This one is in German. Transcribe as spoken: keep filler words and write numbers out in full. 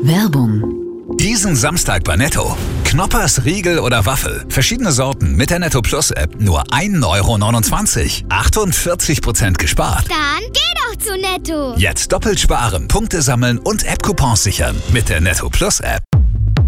Werbung. Diesen Samstag bei Netto. Knoppers, Riegel oder Waffel. Verschiedene Sorten mit der Netto Plus App. Nur ein Euro neunundzwanzig. achtundvierzig Prozent gespart. Dann geh doch zu Netto. Jetzt doppelt sparen, Punkte sammeln und App-Coupons sichern mit der Netto Plus App.